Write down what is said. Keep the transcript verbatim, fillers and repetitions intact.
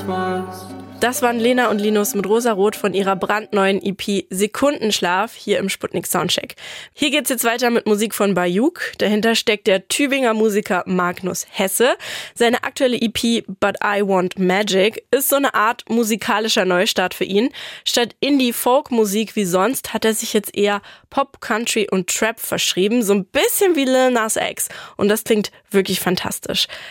Das waren Lena und Linus mit Rosarot von ihrer brandneuen E P Sekundenschlaf hier im Sputnik Soundcheck. Hier geht's jetzt weiter mit Musik von Bayuk. Dahinter steckt der Tübinger Musiker Magnus Hesse. Seine aktuelle E P But I Want Magic ist so eine Art musikalischer Neustart für ihn. Statt Indie-Folk-Musik wie sonst hat er sich jetzt eher Pop, Country und Trap verschrieben. So ein bisschen wie Lil Nas X. Und das klingt wirklich fantastisch.